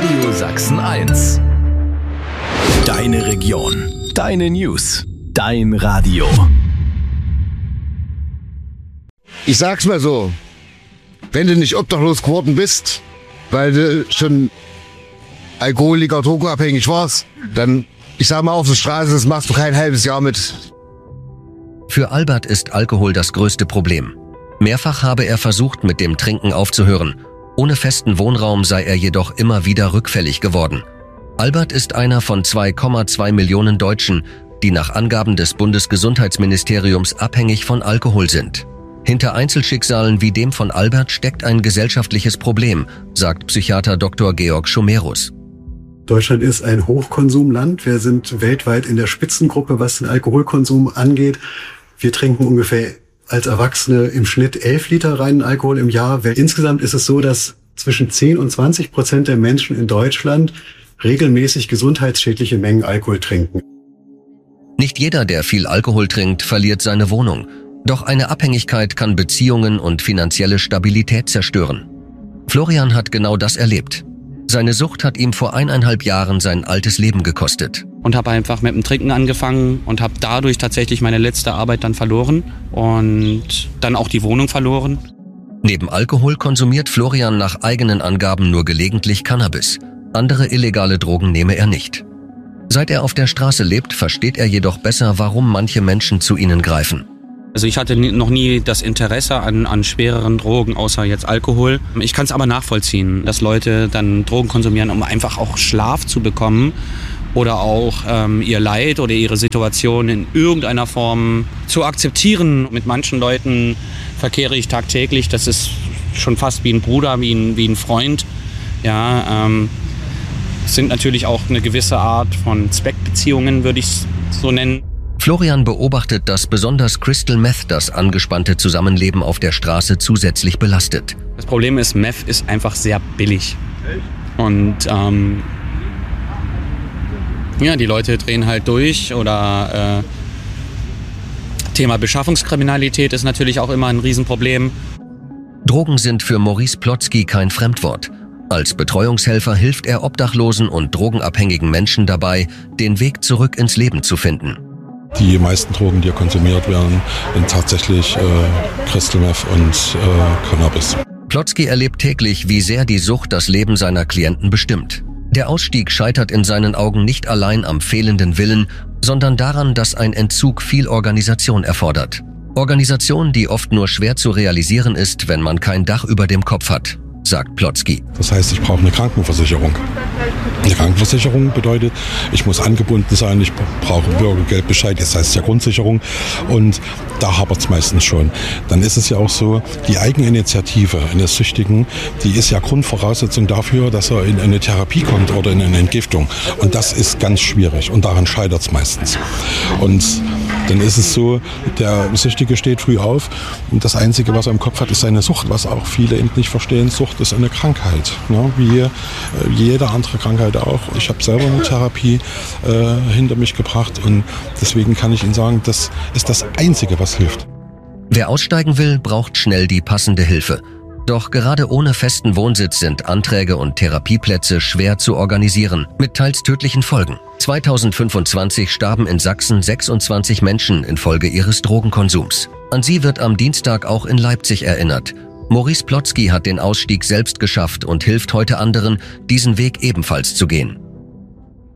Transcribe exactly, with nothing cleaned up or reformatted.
Radio Sachsen eins. Deine Region, deine News, dein Radio. Ich sag's mal so, wenn du nicht obdachlos geworden bist, weil du schon Alkoholiker, drogenabhängig warst, dann, ich sag mal, auf der Straße, das machst du kein halbes Jahr mit. Für Albert ist Alkohol das größte Problem. Mehrfach habe er versucht, mit dem Trinken aufzuhören. Ohne festen Wohnraum sei er jedoch immer wieder rückfällig geworden. Albert ist einer von zwei Komma zwei Millionen Deutschen, die nach Angaben des Bundesgesundheitsministeriums abhängig von Alkohol sind. Hinter Einzelschicksalen wie dem von Albert steckt ein gesellschaftliches Problem, sagt Psychiater Doktor Georg Schomerus. Deutschland ist ein Hochkonsumland. Wir sind weltweit in der Spitzengruppe, was den Alkoholkonsum angeht. Wir trinken ungefähr als Erwachsene im Schnitt elf Liter reinen Alkohol im Jahr. Insgesamt ist es so, dass zwischen zehn und zwanzig Prozent der Menschen in Deutschland regelmäßig gesundheitsschädliche Mengen Alkohol trinken. Nicht jeder, der viel Alkohol trinkt, verliert seine Wohnung. Doch eine Abhängigkeit kann Beziehungen und finanzielle Stabilität zerstören. Florian hat genau das erlebt. Seine Sucht hat ihm vor eineinhalb Jahren sein altes Leben gekostet. Und habe einfach mit dem Trinken angefangen und habe dadurch tatsächlich meine letzte Arbeit dann verloren und dann auch die Wohnung verloren. Neben Alkohol konsumiert Florian nach eigenen Angaben nur gelegentlich Cannabis. Andere illegale Drogen nehme er nicht. Seit er auf der Straße lebt, versteht er jedoch besser, warum manche Menschen zu ihnen greifen. Also ich hatte noch nie das Interesse an, an schwereren Drogen, außer jetzt Alkohol. Ich kann es aber nachvollziehen, dass Leute dann Drogen konsumieren, um einfach auch Schlaf zu bekommen oder auch ähm, ihr Leid oder ihre Situation in irgendeiner Form zu akzeptieren. Mit manchen Leuten verkehre ich tagtäglich, das ist schon fast wie ein Bruder, wie ein, wie ein Freund. Ja, ähm, es sind natürlich auch eine gewisse Art von Zweckbeziehungen, würde ich es so nennen. Florian beobachtet, dass besonders Crystal Meth das angespannte Zusammenleben auf der Straße zusätzlich belastet. Das Problem ist, Meth ist einfach sehr billig. Und ähm, ja, die Leute drehen halt durch oder äh, Thema Beschaffungskriminalität ist natürlich auch immer ein Riesenproblem. Drogen sind für Maurice Plotzky kein Fremdwort. Als Betreuungshelfer hilft er obdachlosen und drogenabhängigen Menschen dabei, den Weg zurück ins Leben zu finden. Die meisten Drogen, die konsumiert werden, sind tatsächlich äh, Crystal Meth und äh, Cannabis. Plotzky erlebt täglich, wie sehr die Sucht das Leben seiner Klienten bestimmt. Der Ausstieg scheitert in seinen Augen nicht allein am fehlenden Willen, sondern daran, dass ein Entzug viel Organisation erfordert. Organisation, die oft nur schwer zu realisieren ist, wenn man kein Dach über dem Kopf hat, sagt Plotzky. Das heißt, ich brauche eine Krankenversicherung. Eine Krankenversicherung bedeutet, ich muss angebunden sein, ich brauche Bürgergeldbescheid, das heißt ja Grundsicherung, und da hapert es meistens schon. Dann ist es ja auch so, die Eigeninitiative eines Süchtigen, die ist ja Grundvoraussetzung dafür, dass er in eine Therapie kommt oder in eine Entgiftung. Und das ist ganz schwierig und daran scheitert es meistens. Und dann ist es so, der Süchtige steht früh auf und das Einzige, was er im Kopf hat, ist seine Sucht, was auch viele eben nicht verstehen. Sucht ist eine Krankheit, ne? Wie jede andere Krankheit auch. Ich habe selber eine Therapie äh, hinter mich gebracht und deswegen kann ich Ihnen sagen, das ist das Einzige, was hilft. Wer aussteigen will, braucht schnell die passende Hilfe. Doch gerade ohne festen Wohnsitz sind Anträge und Therapieplätze schwer zu organisieren, mit teils tödlichen Folgen. zweitausendfünfundzwanzig starben in Sachsen sechsundzwanzig Menschen infolge ihres Drogenkonsums. An sie wird am Dienstag auch in Leipzig erinnert. Maurice Plotzky hat den Ausstieg selbst geschafft und hilft heute anderen, diesen Weg ebenfalls zu gehen.